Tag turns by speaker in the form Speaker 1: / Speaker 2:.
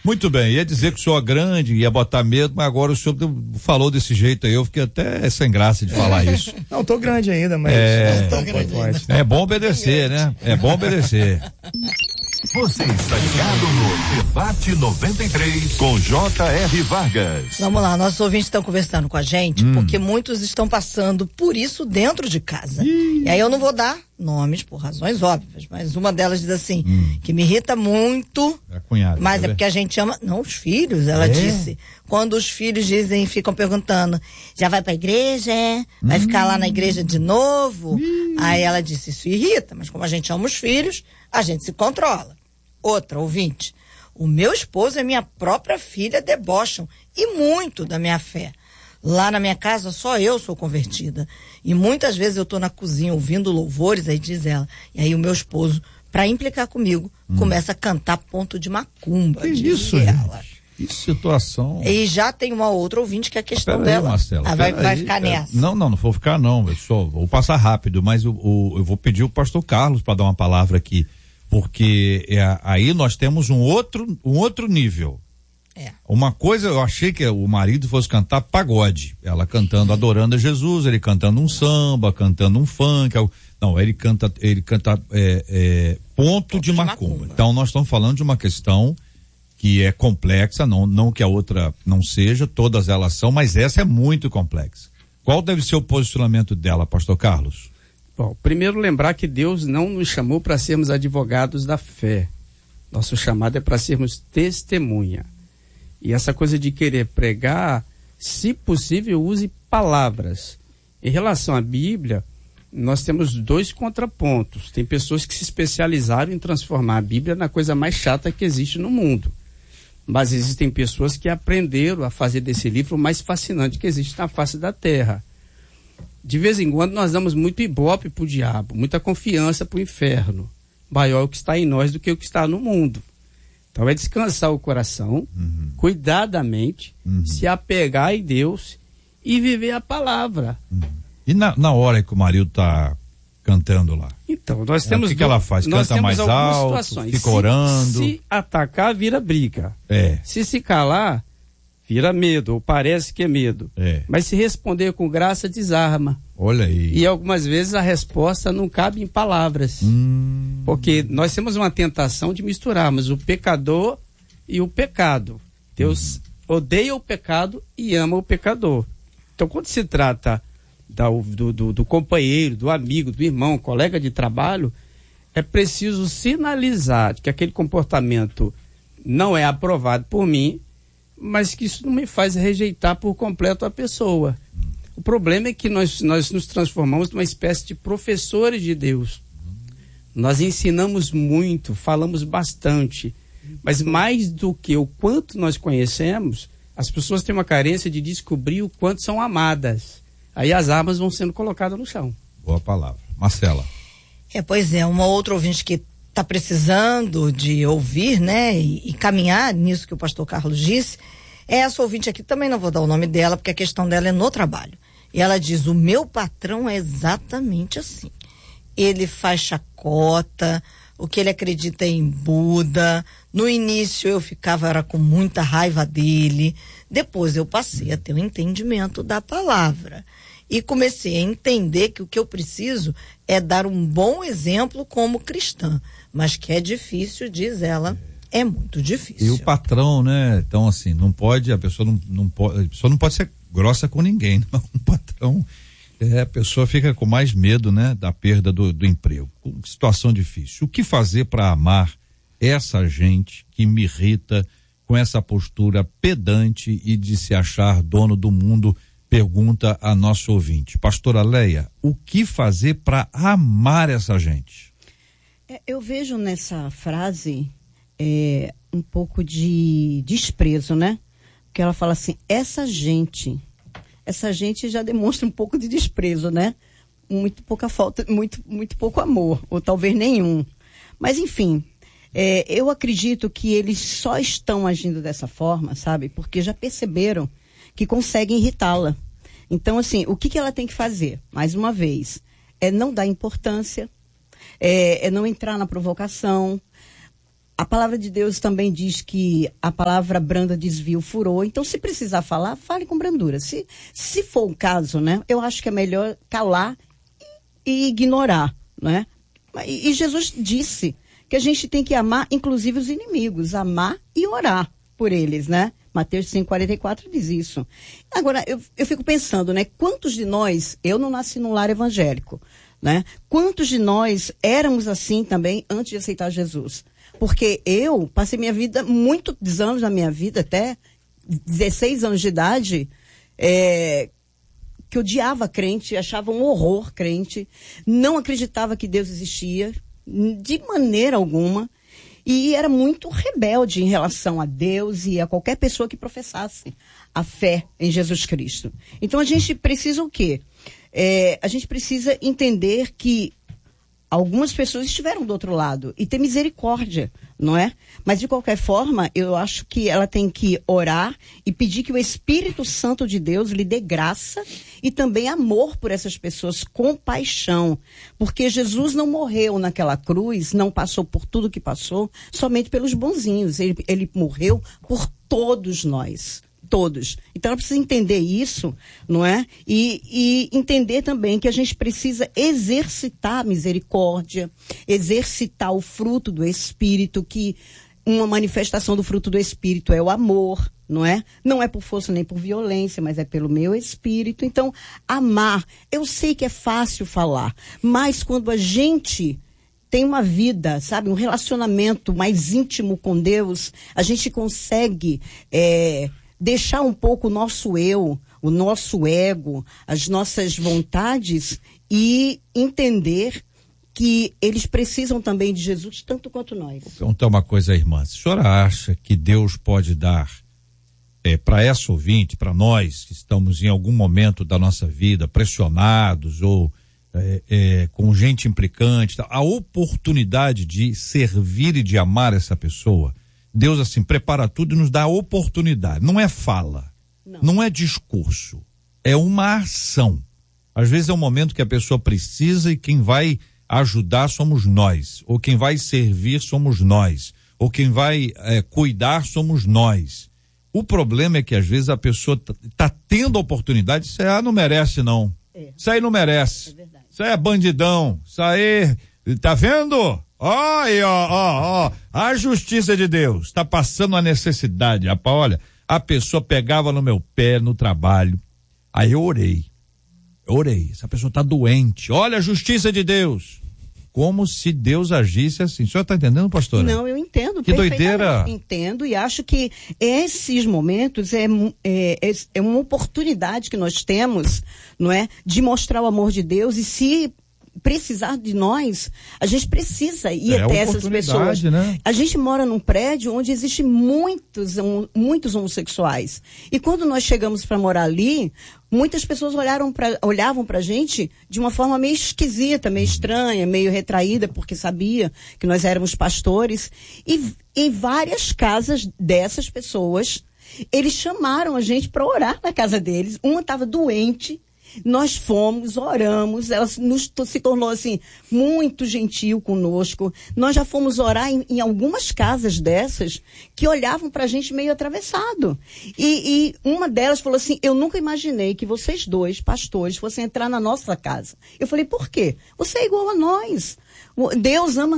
Speaker 1: Muito bem, ia dizer que o senhor é grande, ia botar medo, mas agora o senhor falou desse jeito aí, eu fiquei até sem graça de falar isso.
Speaker 2: Não, tô grande ainda, mas
Speaker 1: não grande ainda. É bom obedecer, né? É bom obedecer.
Speaker 3: Você está ligado no Debate 93 com J.R. Vargas.
Speaker 4: Vamos lá, nossos ouvintes estão conversando com a gente, porque muitos estão passando por isso dentro de casa. E aí eu não vou dar nomes por razões óbvias, mas uma delas diz assim, que me irrita muito,
Speaker 1: a cunhada,
Speaker 4: mas é porque a gente ama, não os filhos, ela disse, quando os filhos dizem, ficam perguntando, já vai pra igreja, vai ficar lá na igreja de novo? Aí ela disse, isso irrita, mas como a gente ama os filhos, a gente se controla. Outra ouvinte, o meu esposo e minha própria filha debocham, e muito, da minha fé. Lá na minha casa, só eu sou convertida. E muitas vezes eu tô na cozinha ouvindo louvores, aí diz ela. E aí o meu esposo, pra implicar comigo, começa a cantar ponto de macumba.
Speaker 1: Que isso, ela. Que situação.
Speaker 4: E já tem uma outra ouvinte que é a questão dela.
Speaker 1: Marcela,
Speaker 4: vai ficar nessa.
Speaker 1: Não vou ficar não. Eu só vou passar rápido, mas eu vou pedir o pastor Carlos para dar uma palavra aqui. Porque aí nós temos um outro nível. Uma coisa, eu achei que o marido fosse cantar pagode, ela cantando, adorando a Jesus, ele cantando um samba, cantando um funk, não, ele canta ponto de macumba. Então nós estamos falando de uma questão que é complexa, não que a outra não seja, todas elas são, mas essa é muito complexa. Qual deve ser o posicionamento dela, pastor Carlos?
Speaker 5: Bom, primeiro lembrar que Deus não nos chamou para sermos advogados da fé. Nosso chamado é para sermos testemunha. E essa coisa de querer pregar, se possível, use palavras. Em relação à Bíblia, nós temos dois contrapontos. Tem pessoas que se especializaram em transformar a Bíblia na coisa mais chata que existe no mundo. Mas existem pessoas que aprenderam a fazer desse livro o mais fascinante que existe na face da terra. De vez em quando nós damos muito ibope pro diabo, muita confiança pro inferno. Maior o que está em nós do que o que está no mundo. Então é descansar o coração, cuidar da mente, se apegar em Deus e viver a palavra.
Speaker 1: E na hora que o marido está cantando lá?
Speaker 5: Então, nós temos...
Speaker 1: O que ela faz? Canta mais alto,
Speaker 5: situações.
Speaker 1: Fica orando?
Speaker 5: Se atacar, vira briga.
Speaker 1: É.
Speaker 5: Se calar, vira medo, ou parece que é medo.
Speaker 1: É.
Speaker 5: Mas se responder com graça, desarma.
Speaker 1: Olha aí.
Speaker 5: E algumas vezes a resposta não cabe em palavras. Porque nós temos uma tentação de misturarmos o pecador e o pecado. Deus odeia o pecado e ama o pecador. Então, quando se trata do companheiro, do amigo, do irmão, colega de trabalho, é preciso sinalizar que aquele comportamento não é aprovado por mim, mas que isso não me faz rejeitar por completo a pessoa. O problema é que nós nos transformamos numa espécie de professores de Deus. Nós ensinamos muito, falamos bastante, mas mais do que o quanto nós conhecemos, as pessoas têm uma carência de descobrir o quanto são amadas. Aí as armas vão sendo colocadas no chão.
Speaker 1: Boa palavra. Marcela.
Speaker 4: Pois é, uma outra ouvinte que está precisando de ouvir, né, e caminhar nisso que o pastor Carlos disse, essa ouvinte aqui, também não vou dar o nome dela, porque a questão dela é no trabalho. E ela diz, o meu patrão é exatamente assim. Ele faz chacota, o que ele acredita em Buda. No início eu era com muita raiva dele. Depois eu passei a ter um entendimento da palavra. E comecei a entender que o que eu preciso é dar um bom exemplo como cristã. Mas que é difícil, diz ela, é muito difícil.
Speaker 1: E o patrão, né? Então, assim, a pessoa não pode ser grossa com ninguém, não. O patrão, a pessoa fica com mais medo, né? Da perda do emprego. Situação difícil. O que fazer para amar essa gente que me irrita com essa postura pedante e de se achar dono do mundo? Pergunta a nosso ouvinte. Pastora Leia, o que fazer para amar essa gente?
Speaker 6: Eu vejo nessa frase um pouco de desprezo, né? Porque ela fala assim, essa gente já demonstra um pouco de desprezo, né? Muito pouca falta, muito pouco amor, ou talvez nenhum. Mas enfim, eu acredito que eles só estão agindo dessa forma, sabe? Porque já perceberam que conseguem irritá-la. Então, assim, o que ela tem que fazer? Mais uma vez, é não dar importância, é não entrar na provocação. A palavra de Deus também diz que a palavra branda desvia o furor. Então, se precisar falar, fale com brandura. Se for o caso, né? Eu acho que é melhor calar e ignorar, né? E Jesus disse que a gente tem que amar, inclusive, os inimigos. Amar e orar por eles, né? Mateus 5,44 diz isso. Agora, eu fico pensando, né? Quantos de nós... Eu não nasci num lar evangélico, né? Quantos de nós éramos assim também antes de aceitar Jesus? Porque eu passei minha vida, muitos anos da minha vida, até 16 anos de idade, que odiava crente, achava um horror crente, não acreditava que Deus existia, de maneira alguma, e era muito rebelde em relação a Deus e a qualquer pessoa que professasse a fé em Jesus Cristo. Então a gente precisa o quê? A gente precisa entender que algumas pessoas estiveram do outro lado e ter misericórdia, não é? Mas, de qualquer forma, eu acho que ela tem que orar e pedir que o Espírito Santo de Deus lhe dê graça e também amor por essas pessoas, compaixão. Porque Jesus não morreu naquela cruz, não passou por tudo que passou, somente pelos bonzinhos. Ele morreu por todos nós. Todos. Então ela precisa entender isso, não é? E entender também que a gente precisa exercitar a misericórdia, exercitar o fruto do Espírito, que uma manifestação do fruto do Espírito é o amor, não é? Não é por força nem por violência, mas é pelo meu Espírito. Então, amar, eu sei que é fácil falar, mas quando a gente tem uma vida, sabe, um relacionamento mais íntimo com Deus, a gente consegue deixar um pouco o nosso eu, o nosso ego, as nossas vontades e entender que eles precisam também de Jesus tanto quanto nós.
Speaker 1: Então, uma coisa, irmã, a senhora acha que Deus pode dar para essa ouvinte, para nós que estamos em algum momento da nossa vida pressionados ou com gente implicante, a oportunidade de servir e de amar essa pessoa? Deus, assim, prepara tudo e nos dá a oportunidade. Não é fala, não é discurso, é uma ação. Às vezes é um momento que a pessoa precisa e quem vai ajudar somos nós, ou quem vai servir somos nós, ou quem vai cuidar somos nós. O problema é que às vezes a pessoa tá tendo a oportunidade, isso não merece não. Isso aí não merece. Isso aí é bandidão, isso aí, tá vendo? Ó, a justiça de Deus tá passando a necessidade. Olha, a pessoa pegava no meu pé no trabalho, aí eu orei, essa pessoa tá doente, olha a justiça de Deus, como se Deus agisse assim. O senhor tá entendendo, pastora?
Speaker 6: Não, eu entendo.
Speaker 1: Que doideira.
Speaker 6: Entendo e acho que esses momentos é uma oportunidade que nós temos, não é? De mostrar o amor de Deus, e se precisar de nós, a gente precisa ir até essas pessoas. Né? A gente mora num prédio onde existem muitos homossexuais. E quando nós chegamos para morar ali, muitas pessoas olhavam pra gente de uma forma meio esquisita, meio estranha, meio retraída, porque sabia que nós éramos pastores. E em várias casas dessas pessoas, eles chamaram a gente para orar na casa deles. Uma estava doente. Nós fomos, oramos, ela se tornou assim, muito gentil conosco. Nós já fomos orar em algumas casas dessas que olhavam pra gente meio atravessado. E uma delas falou assim: eu nunca imaginei que vocês dois, pastores, fossem entrar na nossa casa. Eu falei: por quê? Você é igual a nós. Deus ama